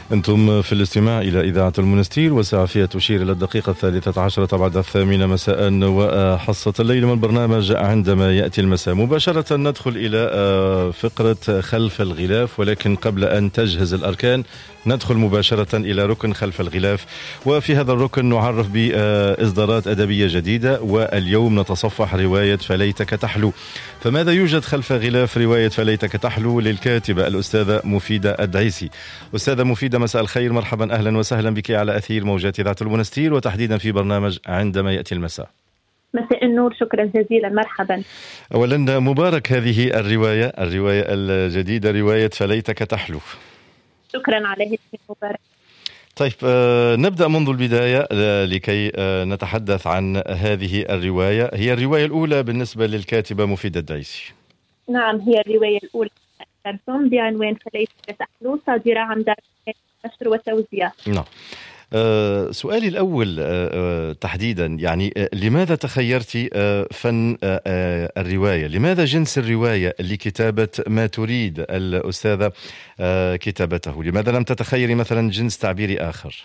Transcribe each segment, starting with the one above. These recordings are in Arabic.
أنتم في الاستماع إلى إذاعة المنستير، وساعة فيها تشير إلى الدقيقة 13 بعد 8 مساء، وحصة الليل من برنامج عندما يأتي المساء. مباشرة ندخل إلى فقرة خلف الغلاف، ولكن قبل أن تجهز الأركان ندخل مباشرة إلى ركن خلف الغلاف. وفي هذا الركن نعرف بإصدارات أدبية جديدة، واليوم نتصفح رواية فليتك تحلو. فماذا يوجد خلف غلاف رواية فليتك تحلو للكاتبة الأستاذة مفيدة الدعيسي؟ أستاذة مفيدة، مساء الخير، مرحبا، أهلا وسهلا بك على أثير موجات إذاعة المنستير، وتحديدا في برنامج عندما يأتي المساء. مساء النور، شكرا جزيلا، مرحبا. أولا مبارك هذه الرواية الجديدة، رواية فليتك تحلو. شكرا على هذه المباركة. طيب، نبدأ منذ البداية لكي نتحدث عن هذه الرواية. هي الرواية الأولى بالنسبة للكاتبة مفيدة الدعيسي. نعم، هي الرواية الأولى بعنوان فليتك تحلو، صادرة عن دار نشر وتوزيع. نعم. سؤالي الأول تحديدا، يعني لماذا تخيرتي فن الرواية؟ لماذا جنس الرواية لكتابة ما تريد الأستاذة كتابته؟ لماذا لم تتخيري مثلا جنس تعبيري آخر؟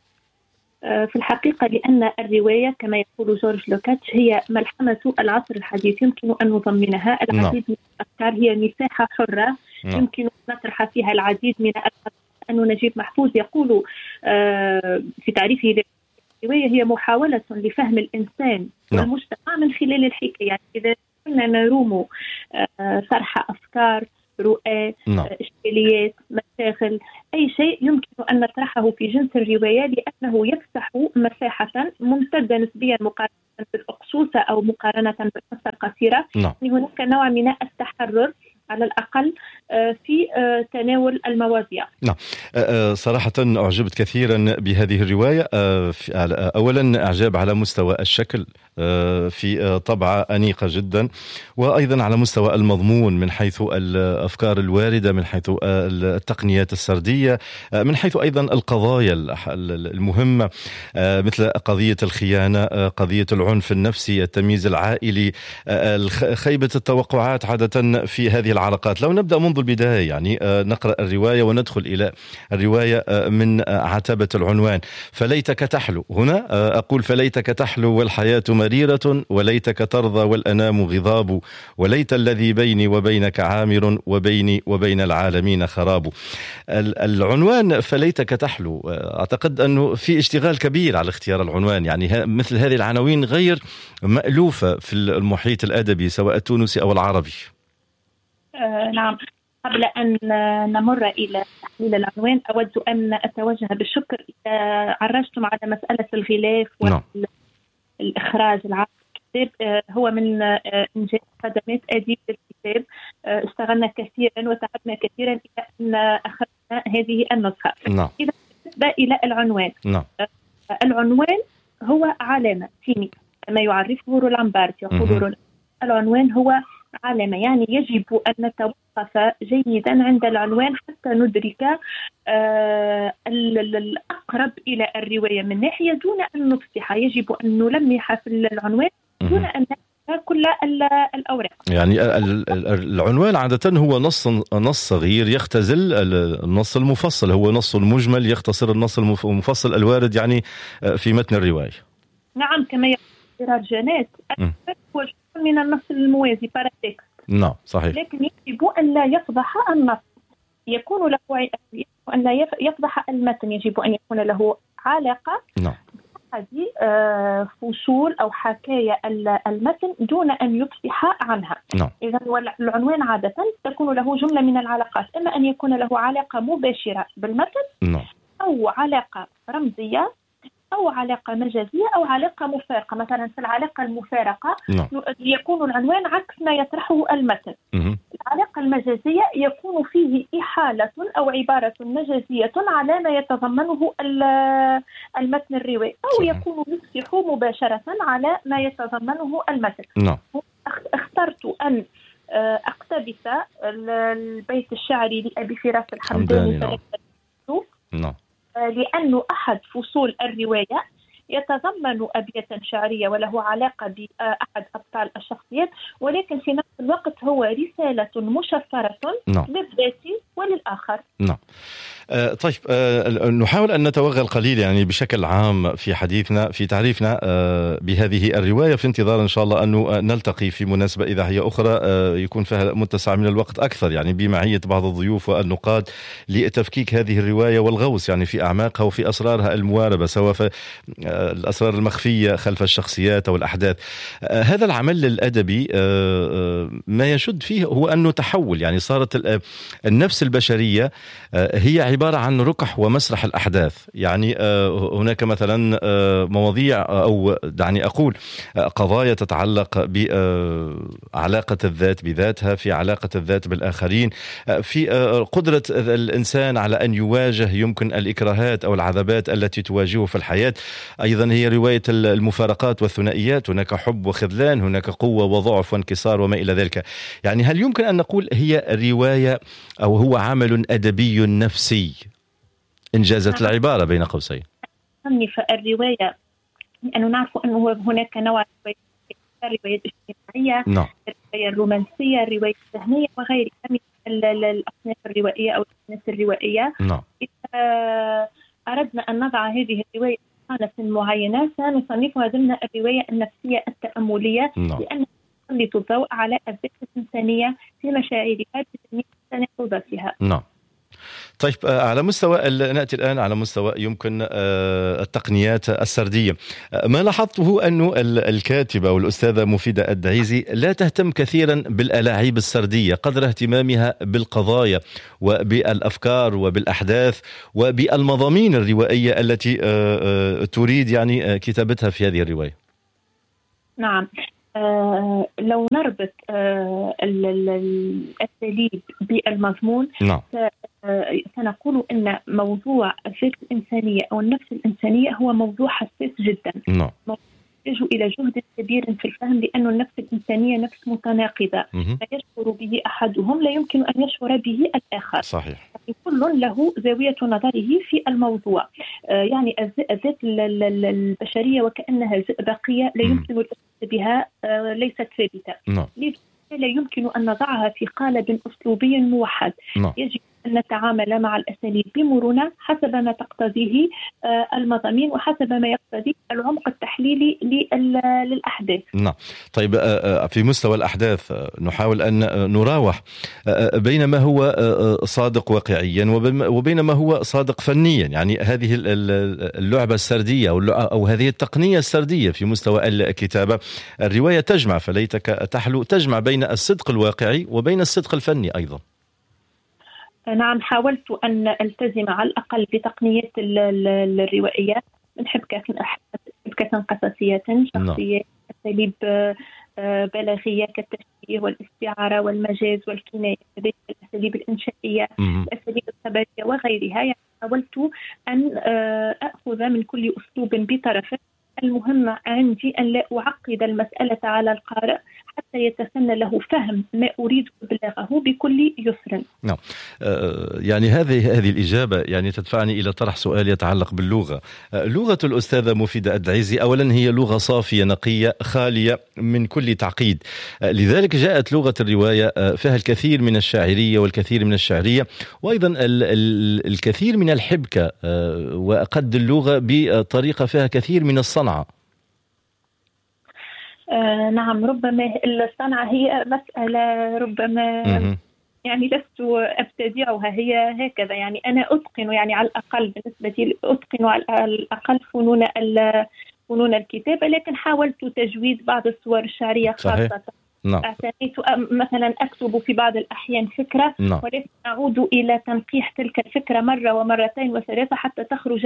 في الحقيقة لأن الرواية كما يقول جورج لوكاتش هي ملحمة العصر الحديث، يمكن أن نضمنها العديد من الأفكار، هي مساحة حرة يمكن أن نطرح فيها العديد من الأفكار. أن نجيب محفوظ يقول في تعريفه للرواية هي محاولة لفهم الإنسان والمجتمع من خلال الحكاية. يعني إذا كنا نروم طرح أفكار، رؤى، إشكاليات، مشاغل، أي شيء يمكن أن نطرحه في جنس الرواية، لأنه يفتح مساحة ممتدة نسبيا مقارنة بالأقصوصة أو مقارنة بالقصة القصيرة. هناك نوع من التحرر على الأقل في تناول المواضيع. نعم، صراحة أعجبت كثيرا بهذه الرواية. أولا إعجاب على مستوى الشكل، في طبعة أنيقة جدا، وأيضا على مستوى المضمون من حيث الأفكار الواردة، من حيث التقنيات السردية، من حيث أيضا القضايا المهمة مثل قضية الخيانة، قضية العنف النفسي، التمييز العائلي، خيبة التوقعات عادة في هذه العلاقات. لو نبدأ منذ البداية، يعني نقرأ الرواية وندخل إلى الرواية من عتبة العنوان فليتك تحلو. هنا أقول فليتك تحلو والحياة مريرة، وليتك ترضى والأنام غضاب، وليت الذي بيني وبينك عامر، وبيني وبين العالمين خراب. العنوان فليتك تحلو، أعتقد أنه في اشتغال كبير على اختيار العنوان. يعني مثل هذه العناوين غير مألوفة في المحيط الأدبي سواء التونسي أو العربي. نعم، قبل أن نمر إلى تحليل العنوان أود أن أتوجه بالشكر إذا عرجتم على مسألة الغلاف والإخراج العام. الكتاب هو من إنجاز خدمات أديب الكتاب، اشتغلنا كثيرا وتعبنا كثيرا إلى أن أخذنا هذه النسخة. إذا بالنسبة إلى العنوان، العنوان هو علامة كيميائية كما يعرفه رولان بارت. يقول العنوان هو علامة، يعني يجب أن نتوقف جيدا عند العنوان حتى ندرك الأقرب إلى الرواية من ناحية، دون أن نفصح. يجب أن نلمح في العنوان دون أن نفصح كل الأوراق. يعني العنوان عادة هو نص صغير يختزل النص المفصل، هو نص مجمل يختصر النص المفصل الوارد يعني في متن الرواية. نعم، كما يقول جانات هو من النص الموازي باراتكست. نعم صحيح. لكن يجب أن لا يفضح النص، يكون له أن لا يفضح المتن، يجب أن يكون له علاقة بهذه فصول أو حكاية المتن دون أن يفصح عنها. إذا العنوان عادة تكون له جملة من العلاقات، إما أن يكون له علاقة مباشرة بالمتن أو علاقة رمزية أو علاقة مجازية أو علاقة مفارقة. مثلا في العلاقة المفارقة يكون العنوان عكس ما يطرحه المتن. العلاقة المجازية يكون فيه إحالة أو عبارة مجازية على ما يتضمنه المتن الروائي، أو يكون يفصح مباشرة على ما يتضمنه المتن. اخترت أن أقتبس البيت الشعري لأبي فراس الحمداني لأنه أحد فصول الرواية يتضمن أبياتا شعرية وله علاقة بأحد أبطال الشخصيات، ولكن في نفس الوقت هو رسالة مشفرة للذات وللآخر. نعم. طيب، نحاول أن نتوغل قليل يعني بشكل عام في حديثنا في تعريفنا بهذه الرواية، في انتظار إن شاء الله أن نلتقي في مناسبة إذاعية أخرى يكون فيها متسع من الوقت أكثر، يعني بمعية بعض الضيوف والنقاد لتفكيك هذه الرواية والغوص يعني في أعماقها وفي أسرارها المواربة، سواء في الأسرار المخفية خلف الشخصيات أو الأحداث. هذا العمل الأدبي ما يشد فيه هو أنه تحول، يعني صارت النفس البشرية هي عبارة عن ركح ومسرح الأحداث. يعني هناك مثلا مواضيع أو دعني أقول قضايا تتعلق بعلاقة الذات بذاتها، في علاقة الذات بالآخرين، في قدرة الإنسان على أن يواجه يمكن الإكراهات أو العذابات التي تواجهه في الحياة. أيضا هي رواية المفارقات والثنائيات، هناك حب وخذلان، هناك قوة وضعف وانكسار وما إلى ذلك. يعني هل يمكن أن نقول هي رواية أو هو عمل أدبي نفسي إن جازت العبارة بين قوسين؟ فالرواية لأنه نعرف أنه هناك نوع رواية اجتماعية، الرواية الرومانسية، الرواية الذهنية وغيرها من الأصناف الروائية أو الأصناف الروائية. إذا أردنا أن نضع هذه الرواية في صنف معينة سنصنفها ضمن الرواية النفسية التأملية، لأنها تسلط الضوء على الذات الإنسانية في مشاعرها بتنمية تناقضاتها. طيب، على مستوى نأتي الآن على مستوى يمكن التقنيات السردية. ما لاحظته أنه الكاتبة والأستاذة مفيدة الدعيزي لا تهتم كثيرا بالألاعيب السردية قدر اهتمامها بالقضايا وبالأفكار وبالأحداث وبالمضامين الروائية التي تريد يعني كتابتها في هذه الرواية. نعم. لو نربط الأساليب بالمضمون سنقول أن موضوع الذات الإنسانية أو النفس الإنسانية هو موضوع حساس جدا، يحتاج إلى جهد كبير في الفهم، لأن النفس الإنسانية نفس متناقضة، ما يشعر به أحدهم لا يمكن أن يشعر به الآخر. صحيح. كل له زاوية نظره في الموضوع. يعني الذات البشرية وكأنها زئبقية لا يمكن الأخذ بها، ليست ثابتة. لا يمكن أن نضعها في قالب أسلوبي موحد. يجب أن نتعامل مع الأساليب بمرونة حسب ما تقتضيه المضامين وحسب ما يقتضيه العمق التحليلي للأحداث. نعم. طيب، في مستوى الأحداث نحاول أن نراوح بين ما هو صادق واقعيا وبين ما هو صادق فنيا. يعني هذه اللعبة السردية أو هذه التقنية السردية في مستوى الكتابة، الرواية تجمع، فليتك تحلو تجمع بين الصدق الواقعي وبين الصدق الفني أيضا. نعم، حاولت أن ألتزم على الأقل بتقنيات الروائية من حبكة قصصية، شخصية، أساليب بلاغية كالتشبيه والاستعارة والمجاز والكناية، الأساليب الإنشائية، الأساليب الخبرية وغيرها. يعني حاولت أن أخذ من كل أسلوب بطرفه. المهم عندي أن لا أعقد المسألة على القارئ حتى يتسنى له فهم ما أريد إبلاغه بكل يسر. نعم. يعني هذه الإجابة يعني تدفعني إلى طرح سؤال يتعلق باللغة. لغة الأستاذة مفيدة الدعيزي أولا هي لغة صافية نقية خالية من كل تعقيد، لذلك جاءت لغة الرواية فيها الكثير من الشاعرية والكثير من الشعرية وأيضا الكثير من الحبكة، وقد اللغة بطريقة فيها كثير من الصنعة. نعم، ربما الصنعة هي مسألة ربما يعني لست أبتدعها، هي هكذا. يعني أنا أتقن، يعني على الأقل بالنسبة لي أتقن على الأقل فنون الكتابة، لكن حاولت تجويد بعض الصور الشعرية خاصة. اعتنيت مثلا أكتب في بعض الأحيان فكرة ولكن أعود إلى تنقيح تلك الفكرة مرة ومرتين وثلاثة حتى تخرج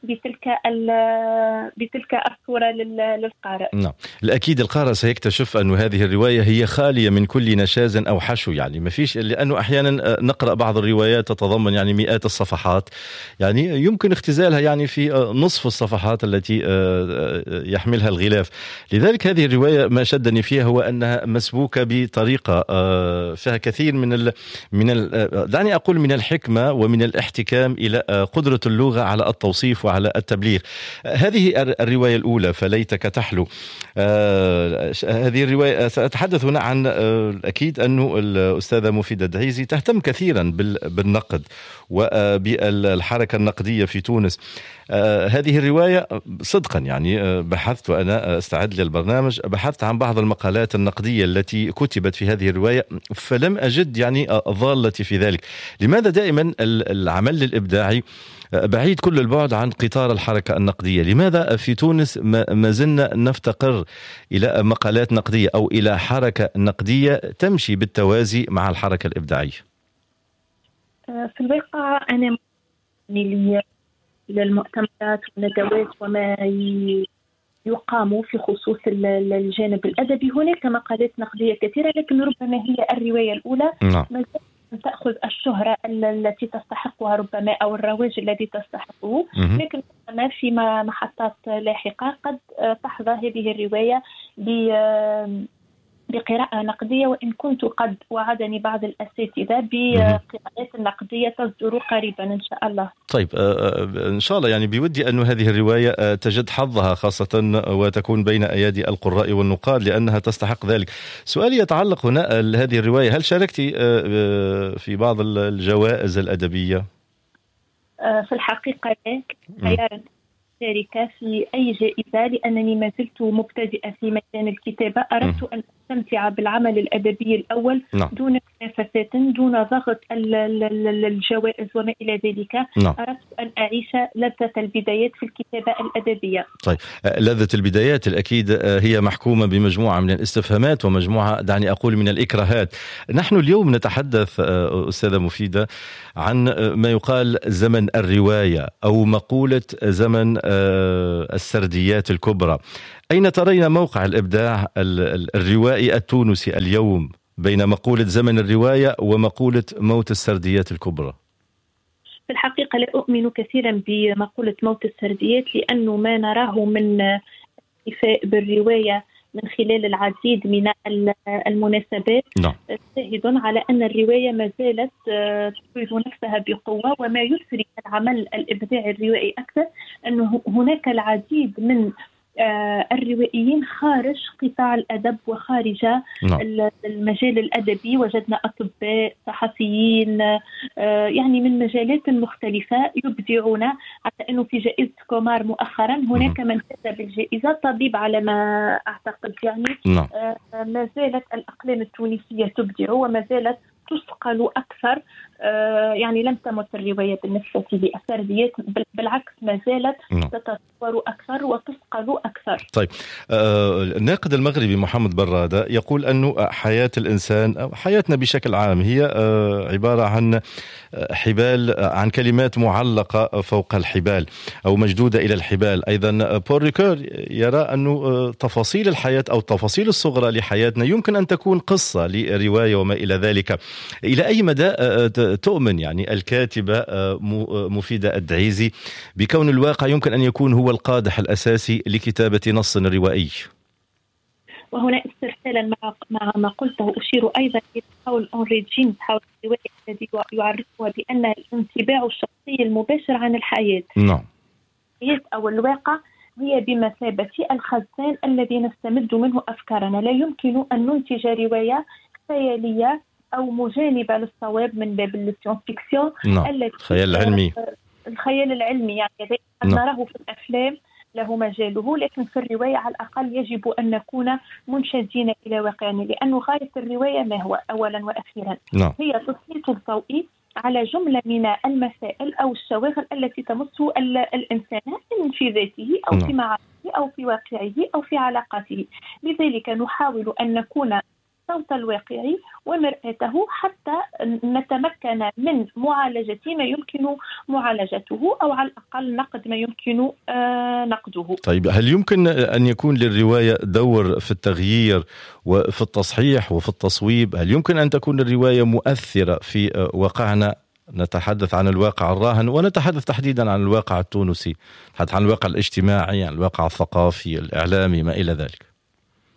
بتلك الصورة للقارئ. الأكيد القارئ سيكتشف أن هذه الرواية هي خالية من كل نشاز أو حشو، يعني ما فيش، لأنه أحيانا نقرأ بعض الروايات تتضمن يعني مئات الصفحات، يعني يمكن اختزالها يعني في نصف الصفحات التي يحملها الغلاف. لذلك هذه الرواية ما شدني فيها هو أنها مسبوكة بطريقة فيها كثير دعني أقول من الحكمة ومن الاحتكام إلى قدرة اللغة على التوصيف وعلى التبليغ. هذه الرواية الأولى فليتك تحلو. هذه الرواية سأتحدث هنا عن أكيد أنه الأستاذة مفيدة دعيزي تهتم كثيرا بالنقد وبالحركة النقدية في تونس. هذه الرواية صدقا يعني بحثت وأنا أستعد للبرنامج، بحثت عن بعض المقالات النقدية التي كتبت في هذه الرواية فلم أجد يعني ضالتي في ذلك. لماذا دائما العمل الإبداعي بعيد كل البعد عن قطار الحركة النقدية؟ لماذا في تونس ما زلنا نفتقر إلى مقالات نقدية أو إلى حركة نقدية تمشي بالتوازي مع الحركة الإبداعية؟ في الواقع أنا للمؤتمرات والندوات وما يقام في خصوص الجانب الأدبي هناك مقالات نقدية كثيرة، لكن ربما هي الرواية الأولى تأخذ الشهرة التي تستحقها ربما أو الرواج الذي تستحقه، لكن ربما في محطات لاحقة قد تحظى هذه الرواية بقراءة نقدية، وإن كنت قد وعدني بعض الأساتذة بقراءات نقدية تصدر قريبا إن شاء الله. طيب إن شاء الله يعني بودي أن هذه الرواية تجد حظها خاصة وتكون بين أيادي القراء والنقاد لأنها تستحق ذلك. سؤالي يتعلق هنا هذه الرواية، هل شاركتي في بعض الجوائز الأدبية؟ في الحقيقة لا، خيارا شاركة في أي جائزة لأنني ما زلت مبتدئة في ميدان الكتابة. أردت أن أستمتع بالعمل الأدبي الأول دون منافسات، دون ضغط الجوائز وما إلى ذلك. أردت أن أعيش لذة البدايات في الكتابة الأدبية. طيب لذة البدايات الأكيد هي محكومة بمجموعة من الاستفهامات ومجموعة دعني أقول من الإكراهات. نحن اليوم نتحدث أستاذة مفيدة عن ما يقال زمن الرواية أو مقولة زمن السرديات الكبرى. أين ترين موقع الإبداع الروائي التونسي اليوم بين مقولة زمن الرواية ومقولة موت السرديات الكبرى؟ في الحقيقة لا أؤمن كثيرا بمقولة موت السرديات، لأنه ما نراه من احتفاء بالرواية من خلال العديد من المناسبات شاهد على أن الرواية ما زالت تفرض نفسها بقوة. وما يثري العمل الإبداعي الروائي أكثر أنه هناك العديد من الروائيين خارج قطاع الأدب وخارج المجال الأدبي. وجدنا أطباء، صحفيين، يعني من مجالات مختلفة يبدعون، حتى أنه في جائزة كومار مؤخرا هناك من كتب الجائزة طبيب على ما أعتقد. يعني ما زالت الأقلام التونسية تبدع وما زالت تثقل أكثر. يعني لم تمت الرواية بالنسبة للسرديات، بالعكس ما زالت تتطور أكثر وتثقل أكثر. طيب الناقد المغربي محمد برادة يقول أنه حياة الإنسان أو حياتنا بشكل عام هي عبارة عن حبال، عن كلمات معلقة فوق الحبال أو مشدودة إلى الحبال. أيضا بول ريكور يرى أنه تفاصيل الحياة أو التفاصيل الصغرى لحياتنا يمكن أن تكون قصة لرواية وما إلى ذلك. إلى أي مدى تؤمن يعني الكاتبة مفيدة الدعيزي بكون الواقع يمكن أن يكون هو القادح الأساسي لكتابة نص روائي؟ وهنا استرسالا مع ما قلته أشير أيضا إلى قول أنري جيمس حول الرواية الذي يعرفها بأن الانطباع الشخصي المباشر عن الحياة أو الواقع هي بمثابة الخزان الذي نستمد منه أفكارنا. لا يمكن أن ننتج رواية خيالية أو مجانبة للصواب من باب السيونس فيكسيون، الخيال العلمي. الخيال العلمي يعني نراه في الأفلام له مجاله، لكن في الرواية على الأقل يجب أن نكون منشدين إلى واقعنا، لأن غاية الرواية ما هو أولا وأخيرا هي تسليط الضوء على جملة من المسائل أو الشواغل التي تمس الإنسان في ذاته أو في معرفته أو في واقعه أو في علاقاته. لذلك نحاول أن نكون صوت الواقع ومرآته حتى نتمكن من معالجة ما يمكن معالجته أو على الأقل نقد ما يمكن نقده. طيب هل يمكن أن يكون للرواية دور في التغيير وفي التصحيح وفي التصويب؟ هل يمكن أن تكون الرواية مؤثرة في واقعنا؟ نتحدث عن الواقع الراهن ونتحدث تحديدا عن الواقع التونسي، نتحدث عن الواقع الاجتماعي، عن الواقع الثقافي الإعلامي ما إلى ذلك.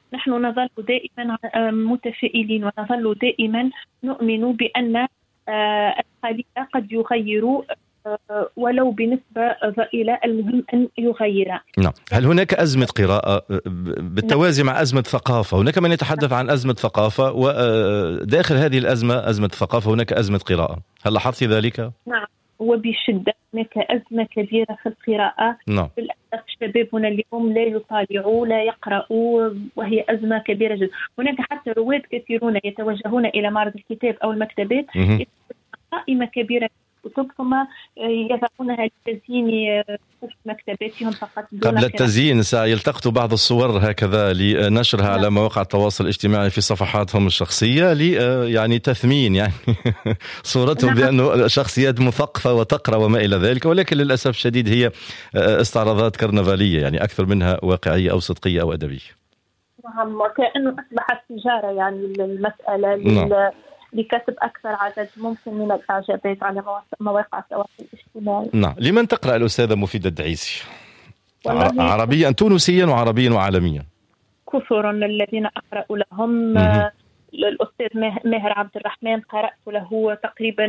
نحن نظل دائما متفائلين، ونظل دائما نؤمن بأن الخليقة قد يغير ولو بنسبة ضئيلة، المهم أن يغير. نعم. هل هناك أزمة قراءة بالتوازي مع أزمة ثقافة؟ هناك من يتحدث عن أزمة ثقافة، وداخل هذه الأزمة، أزمة ثقافة، هناك أزمة قراءة. هل لاحظت ذلك؟ نعم، وبشدة هناك أزمة كبيرة في القراءة. نعم. للأسف شبابنا اليوم لا يطالعوا، لا يقرأوا، وهي أزمة كبيرة جدا. هناك حتى رواد كثيرون يتوجهون إلى معرض الكتاب أو المكتبات، قائمة كبيرة كتب ثم يضعونها للتزيين في مكتباتهم فقط قبل التزيين. سيلتقط بعض الصور هكذا لنشرها على مواقع التواصل الاجتماعي في صفحاتهم الشخصية يعني تثمين يعني صورتهم بأنه شخصيات مثقفة وتقرأ وما إلى ذلك، ولكن للأسف الشديد هي استعراضات كرنفالية يعني أكثر منها واقعية أو صدقية أو أدبية. نعم، كأنه أصبحت تجارة يعني المسألة لكسب أكثر عدد ممكن من الإعجابات على مواقع التواصل الاجتماعي. نعم. لمن تقرأ الأستاذة مفيدة الدعيسي؟ عربيا تونسيا وعربيا وعالميا؟ كثر الذين أقرأ لهم. الأستاذ ماهر عبد الرحمن قرأت له تقريبا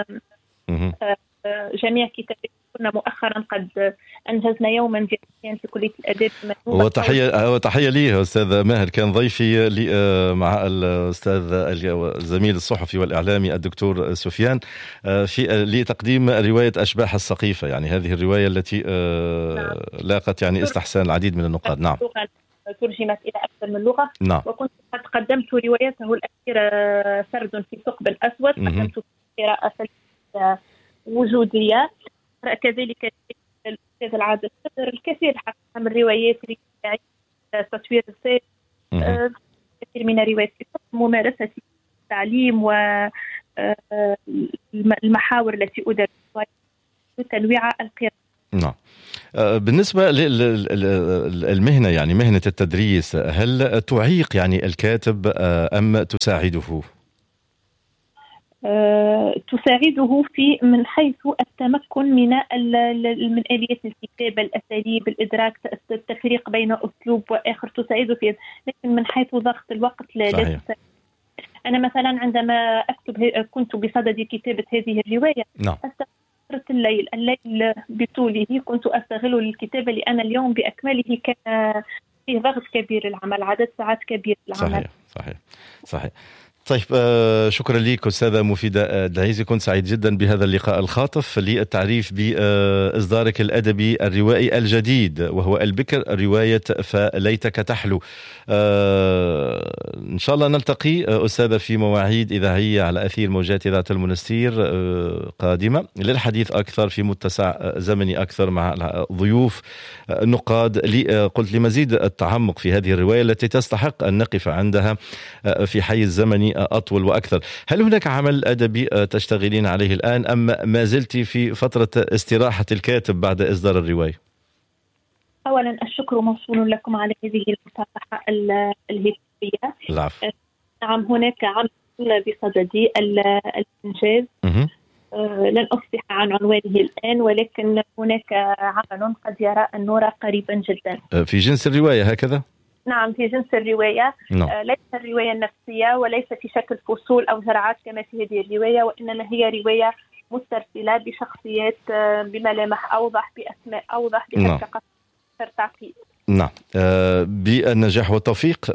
جميع كتابه. كنا مؤخرا قد أنجزنا يوما جديا في كلية الأداب. وتحية لي أستاذ ماهر، كان ضيفي مع الأستاذ الزميل الصحفي والإعلامي الدكتور سفيان في لتقديم رواية أشباح السقيفة، يعني هذه الرواية التي لاقت يعني استحسان العديد من النقاد. نعم، ترجمت إلى أكثر من لغة. نعم. وكنت قد قدمت روايته الأخيرة سرد في ثقب الأسود، قدمت قراءة وجودية. كذلك الأستاذ العادل الصدر، الكثير حقا من الروايات تصوير السير، كثير من الروايات في ممارسة التعليم والمحاور التي أدرسها وتنويع القراءة. نعم. بالنسبة للمهنة يعني مهنة التدريس، هل تعيق يعني الكاتب أم تساعده؟ تساعده في من حيث التمكن من آلية الكتابة، الأساليب، الإدراك، التفريق بين أسلوب وآخر، تساعده في، لكن من حيث ضغط الوقت لا تساعد. أنا مثلا عندما أكتب كنت بصدد كتابة هذه الرواية. نعم. استغرقت الليل بطوله كنت أستغله للكتابة، لأن اليوم بأكمله كان فيه ضغط كبير العمل، عدد ساعات كبير العمل. صحيح. طيب، شكرا لك أستاذة مفيدة الدعيسي، كنت سعيد جدا بهذا اللقاء الخاطف للتعريف بإصدارك الأدبي الروائي الجديد وهو البكر، رواية فليتك تحلو. إن شاء الله نلتقي أستاذة في مواعيد إذاعية على أثير موجات إذاعة المنستير قادمة للحديث أكثر في متسع زمني أكثر مع ضيوف نقاد قلت لمزيد التعمق في هذه الرواية التي تستحق أن نقف عندها في حيز زمني أطول وأكثر. هل هناك عمل أدبي تشتغلين عليه الآن أم ما زلت في فترة استراحة الكاتب بعد إصدار الرواية؟ أولا الشكر موصول لكم على هذه المصافحة الهاتفية. العفو. نعم، هناك عمل بصددي الإنجاز. لن أفصح عن عنوانه الآن، ولكن هناك عمل قد يرى النور قريبا جدا في جنس الرواية هكذا؟ نعم، في جنس الرواية. ليس الرواية النفسية وليس في شكل فصول أو زرعات كما في هذه الرواية، وإنما هي رواية مسترسلة بشخصيات بملامح أوضح، بأسماء أوضح، بحركة تعقيد. نعم. بالنجاح والتوفيق.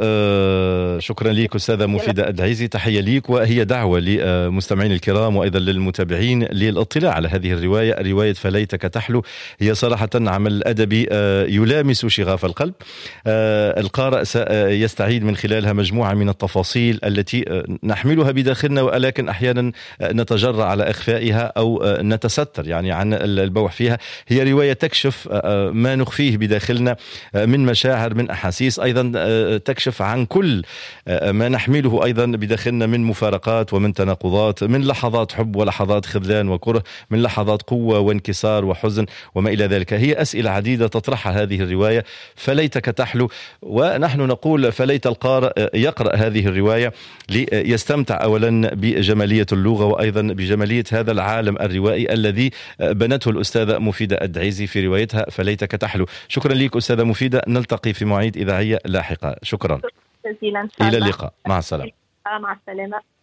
شكرا لك أستاذة مفيدة الدعيسي، تحية ليك، وهي دعوة لمستمعين الكرام وأيضا للمتابعين للاطلاع على هذه الرواية، رواية فليتك تحلو. هي صراحة عمل أدبي يلامس شغاف القلب. القارئ سيستعيد من خلالها مجموعة من التفاصيل التي نحملها بداخلنا، ولكن أحيانا نتجرأ على إخفائها أو نتستر يعني عن البوح فيها. هي رواية تكشف ما نخفيه بداخلنا من مشاعر، من أحاسيس، أيضا تكشف عن كل ما نحمله أيضا بداخلنا من مفارقات ومن تناقضات، من لحظات حب ولحظات خذلان وكره، من لحظات قوة وانكسار وحزن وما إلى ذلك. هي أسئلة عديدة تطرحها هذه الرواية فليتك تحلو، ونحن نقول فليت القارئ يقرأ هذه الرواية ليستمتع أولا بجمالية اللغة وأيضا بجمالية هذا العالم الروائي الذي بنته الأستاذة مفيدة الدعيسي في روايتها فليتك تحلو. شكرا لك أستاذة مفيدة، نلتقي في مواعيد إذاعية لاحقة. شكرا. جزيلا. إن شاء إلى الله. اللقاء، مع السلامة. مع السلامة.